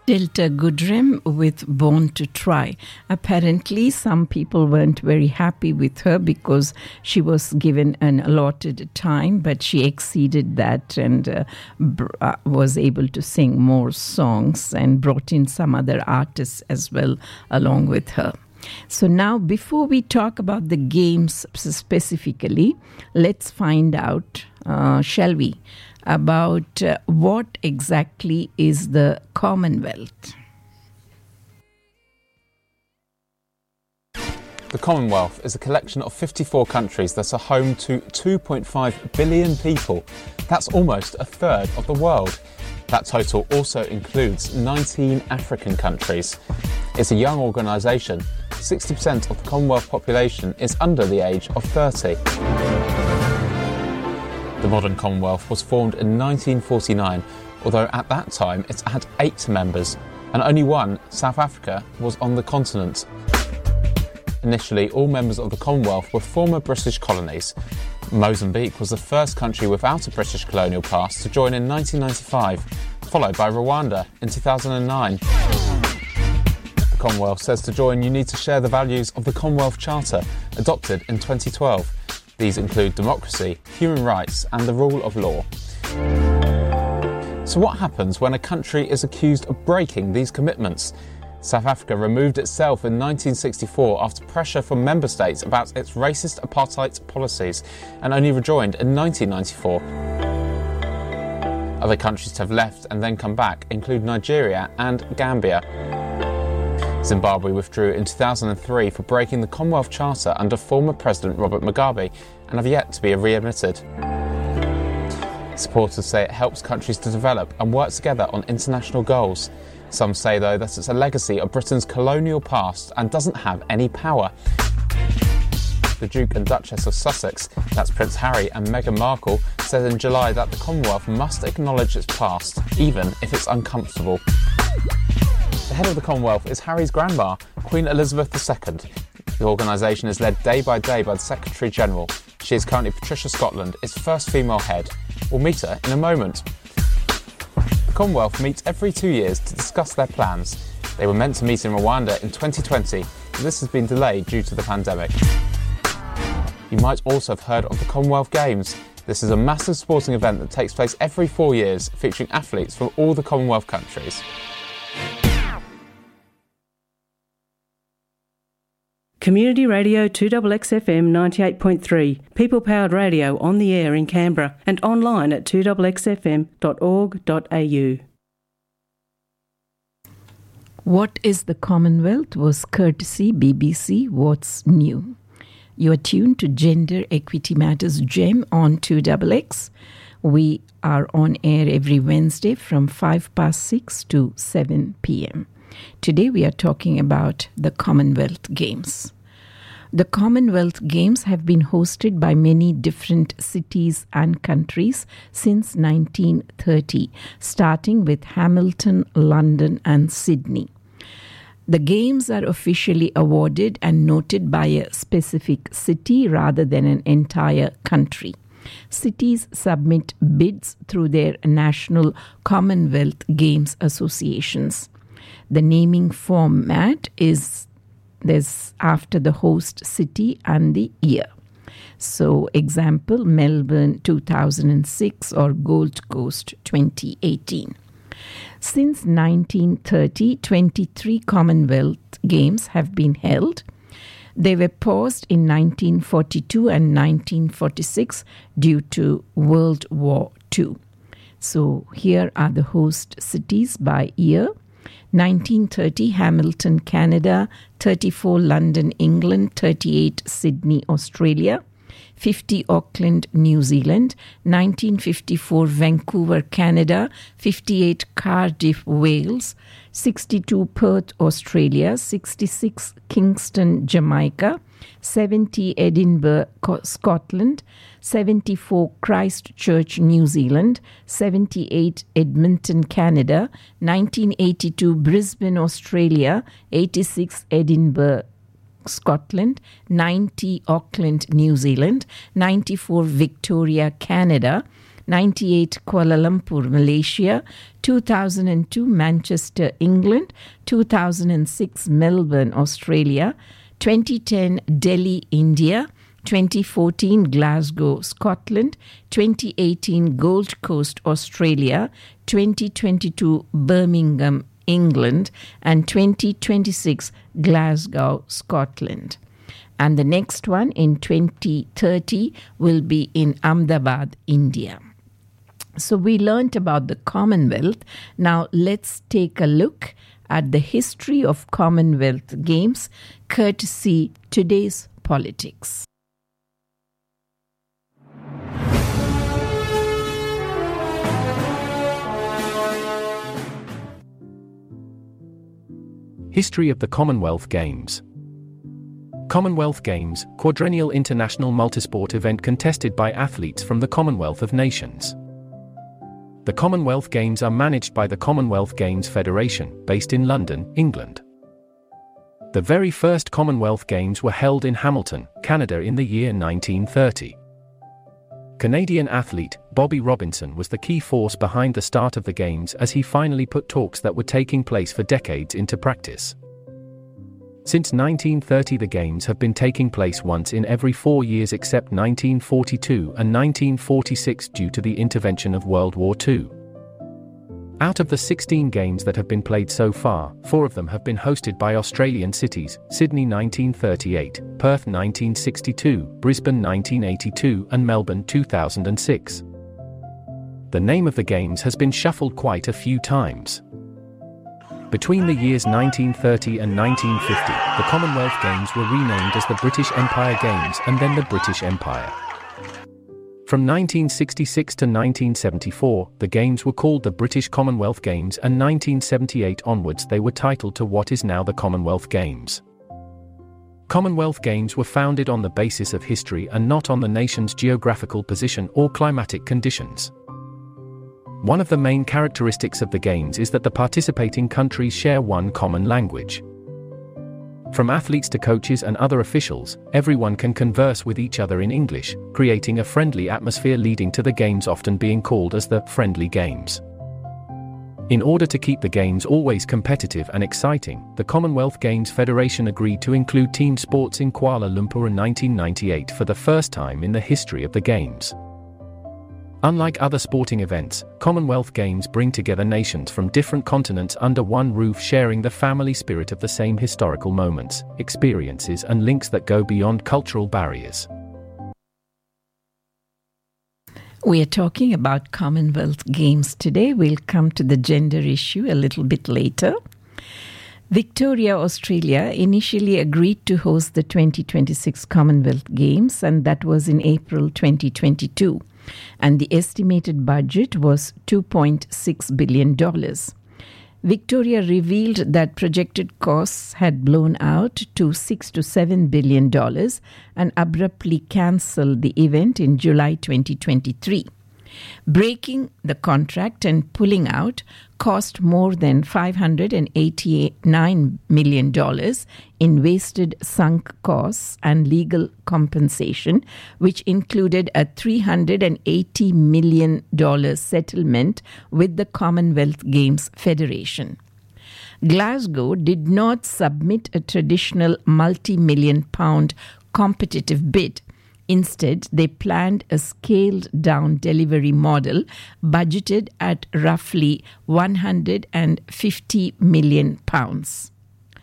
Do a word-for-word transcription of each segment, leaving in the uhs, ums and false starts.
Delta Goodrem with Born to Try. Apparently, some people weren't very happy with her because she was given an allotted time, but she exceeded that and uh, br- uh, was able to sing more songs and brought in some other artists as well along with her. So now, before we talk about the games specifically, let's find out, uh, shall we, about uh, what exactly is the Commonwealth. The Commonwealth is a collection of fifty-four countries that are home to two point five billion people. That's almost a third of the world. That total also includes nineteen African countries. It's a young organisation. sixty percent of the Commonwealth population is under the age of thirty. The modern Commonwealth was formed in nineteen forty-nine, although at that time it had eight members, and only one, South Africa, was on the continent. Initially, all members of the Commonwealth were former British colonies. Mozambique was the first country without a British colonial past to join in nineteen ninety-five, followed by Rwanda in two thousand nine. The Commonwealth says to join you need to share the values of the Commonwealth Charter, adopted in twenty twelve. These include democracy, human rights and the rule of law. So what happens when a country is accused of breaking these commitments? South Africa removed itself in nineteen sixty-four after pressure from member states about its racist apartheid policies, and only rejoined in nineteen ninety-four. Other countries to have left and then come back include Nigeria and Gambia. Zimbabwe withdrew in two thousand three for breaking the Commonwealth Charter under former President Robert Mugabe and have yet to be readmitted. Supporters say it helps countries to develop and work together on international goals. Some say, though, that it's a legacy of Britain's colonial past and doesn't have any power. The Duke and Duchess of Sussex, that's Prince Harry and Meghan Markle, said in July that the Commonwealth must acknowledge its past, even if it's uncomfortable. The head of the Commonwealth is Harry's grandma, Queen Elizabeth the Second. The organisation is led day by day by the Secretary-General. She is currently Patricia Scotland, its first female head. We'll meet her in a moment. The Commonwealth meets every two years to discuss their plans. They were meant to meet in Rwanda in twenty twenty, but this has been delayed due to the pandemic. You might also have heard of the Commonwealth Games. This is a massive sporting event that takes place every four years, featuring athletes from all the Commonwealth countries. Community Radio two X X F M ninety-eight point three, people-powered radio on the air in Canberra and online at two x x f m dot org dot a u. What is the Commonwealth was courtesy B B C What's New. You are tuned to Gender Equity Matters Gem on two X X. We are on air every Wednesday from five past six to seven p.m. Today we are talking about the Commonwealth Games. The Commonwealth Games have been hosted by many different cities and countries since nineteen thirty, starting with Hamilton, London and Sydney. The Games are officially awarded and noted by a specific city rather than an entire country. Cities submit bids through their national Commonwealth Games associations. The naming format is there's after the host city and the year. So, example, Melbourne two thousand six or Gold Coast twenty eighteen. Since nineteen thirty, twenty-three Commonwealth Games have been held. They were paused in nineteen forty-two and nineteen forty-six due to World War Two. So, here are the host cities by year. nineteen thirty, Hamilton, Canada. thirty-four, London, England. thirty-eight, Sydney, Australia. fifty, Auckland, New Zealand. nineteen fifty-four, Vancouver, Canada. fifty-eight, Cardiff, Wales. sixty-two, Perth, Australia. sixty-six, Kingston, Jamaica. seventy, Edinburgh, Scotland. seventy-four, Christchurch, New Zealand. seventy-eight, Edmonton, Canada. nineteen eighty-two, Brisbane, Australia. eighty-six, Edinburgh, Scotland. ninety, Auckland, New Zealand. ninety-four, Victoria, Canada. ninety-eight Kuala Lumpur, Malaysia, two thousand two Manchester, England, two thousand six Melbourne, Australia, twenty ten Delhi, India, twenty fourteen Glasgow, Scotland, twenty eighteen Gold Coast, Australia, twenty twenty-two Birmingham, England, and twenty twenty-six Glasgow, Scotland. And the next one in twenty thirty will be in Ahmedabad, India. So we learnt about the Commonwealth. Now let's take a look at the history of Commonwealth Games, courtesy Today's Politics. History of the Commonwealth Games. Commonwealth Games, quadrennial international multisport event contested by athletes from the Commonwealth of Nations. The Commonwealth Games are managed by the Commonwealth Games Federation, based in London, England. The very first Commonwealth Games were held in Hamilton, Canada in the year nineteen thirty. Canadian athlete Bobby Robinson was the key force behind the start of the Games, as he finally put talks that were taking place for decades into practice. Since nineteen thirty, the Games have been taking place once in every four years except nineteen forty-two and nineteen forty-six due to the intervention of World War Two. Out of the sixteen Games that have been played so far, four of them have been hosted by Australian cities: Sydney nineteen thirty-eight, Perth nineteen sixty-two, Brisbane nineteen eighty-two and Melbourne two thousand six. The name of the Games has been shuffled quite a few times. Between the years nineteen thirty and nineteen fifty, the Commonwealth Games were renamed as the British Empire Games and then the British Empire. From nineteen sixty-six to nineteen seventy-four, the Games were called the British Commonwealth Games, and nineteen seventy-eight onwards they were titled to what is now the Commonwealth Games. Commonwealth Games were founded on the basis of history and not on the nation's geographical position or climatic conditions. One of the main characteristics of the Games is that the participating countries share one common language. From athletes to coaches and other officials, everyone can converse with each other in English, creating a friendly atmosphere leading to the Games often being called as the Friendly Games. In order to keep the Games always competitive and exciting, the Commonwealth Games Federation agreed to include team sports in Kuala Lumpur in nineteen ninety-eight for the first time in the history of the Games. Unlike other sporting events, Commonwealth Games bring together nations from different continents under one roof, sharing the family spirit of the same historical moments, experiences and links that go beyond cultural barriers. We are talking about Commonwealth Games today. We'll come to the gender issue a little bit later. Victoria, Australia initially agreed to host the twenty twenty-six Commonwealth Games, and that was in April twenty twenty-two. And the estimated budget was two point six billion dollars. Victoria revealed that projected costs had blown out to six to seven billion dollars and abruptly cancelled the event in July twenty twenty-three. Breaking the contract and pulling out cost more than five hundred eighty-nine million dollars in wasted sunk costs and legal compensation, which included a three hundred eighty million dollars settlement with the Commonwealth Games Federation. Glasgow did not submit a traditional multi-million pound competitive bid. Instead, they planned a scaled-down delivery model budgeted at roughly one hundred fifty million pounds.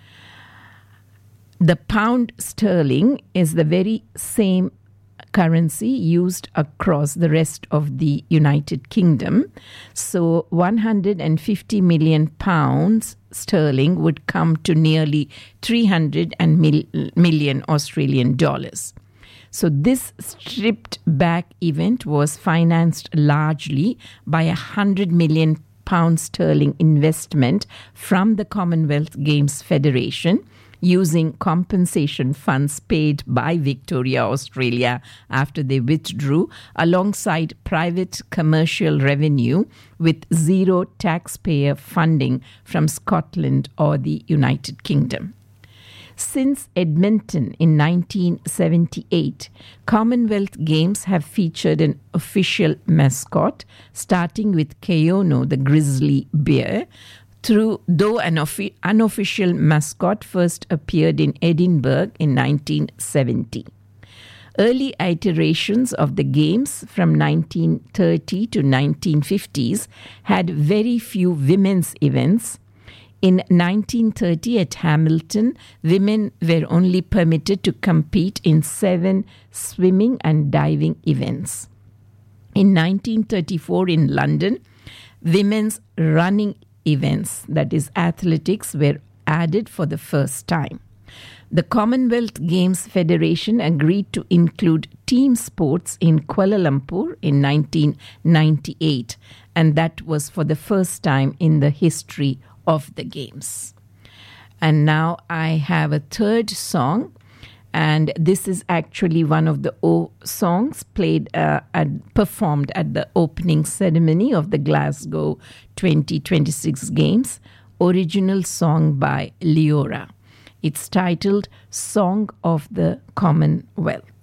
The pound sterling is the very same currency used across the rest of the United Kingdom. So one hundred fifty million pounds sterling would come to nearly three hundred million Australian dollars. So this stripped-back event was financed largely by a one hundred million pounds sterling investment from the Commonwealth Games Federation, using compensation funds paid by Victoria, Australia after they withdrew, alongside private commercial revenue with zero taxpayer funding from Scotland or the United Kingdom. Since Edmonton in nineteen seventy-eight, Commonwealth Games have featured an official mascot, starting with Keono, the grizzly bear, through though an offi- unofficial mascot first appeared in Edinburgh in nineteen seventy. Early iterations of the games from nineteen thirty to nineteen fifties had very few women's events. In nineteen thirty at Hamilton, women were only permitted to compete in seven swimming and diving events. In nineteen thirty-four in London, women's running events, that is athletics, were added for the first time. The Commonwealth Games Federation agreed to include team sports in Kuala Lumpur in nineteen ninety-eight, and that was for the first time in the history of the Games. And now I have a third song, and this is actually one of the O songs played uh, and performed at the opening ceremony of the Glasgow twenty twenty-six Games, original song by Leora. It's titled Song of the Commonwealth.